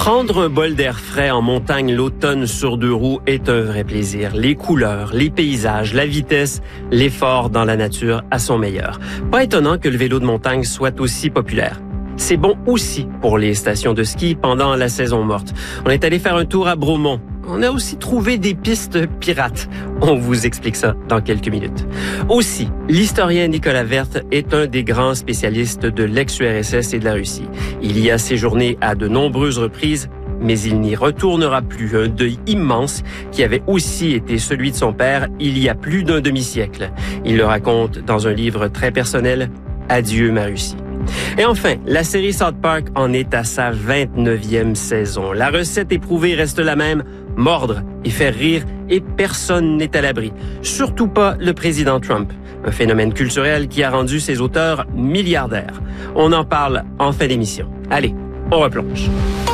Prendre un bol d'air frais en montagne l'automne sur 2 roues est un vrai plaisir. Les couleurs, les paysages, la vitesse, l'effort dans la nature à son meilleur. Pas étonnant que le vélo de montagne soit aussi populaire. C'est bon aussi pour les stations de ski pendant la saison morte. On est allé faire un tour à Bromont. On a aussi trouvé des pistes pirates. On vous explique ça dans quelques minutes. Aussi, l'historien Nicolas Werth est un des grands spécialistes de l'ex-URSS et de la Russie. Il y a séjourné à de nombreuses reprises, mais il n'y retournera plus. Un deuil immense qui avait aussi été celui de son père il y a plus d'un demi-siècle. Il le raconte dans un livre très personnel, Adieu ma Russie. Et enfin, la série South Park en est à sa 29e saison. La recette éprouvée reste la même, mordre et faire rire, et personne n'est à l'abri. Surtout pas le président Trump. Un phénomène culturel qui a rendu ses auteurs milliardaires. On en parle en fin d'émission. Allez, on replonge.